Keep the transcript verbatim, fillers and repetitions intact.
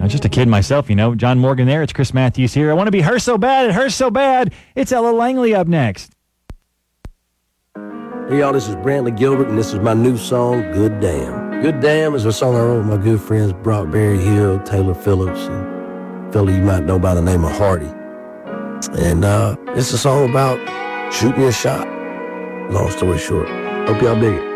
I'm just a kid myself, you know. John Morgan there. It's Chris Matthews here. I want to be her so bad. It hurts so bad. It's Ella Langley up next. Hey, y'all, this is Brantley Gilbert, and this is my new song, Good Damn. Good Damn is a song I wrote with my good friends Brock Berry Hill, Taylor Phillips, and a fella you might know by the name of Hardy. And uh, it's a song about shooting your shot. Long story short. Hope y'all dig it.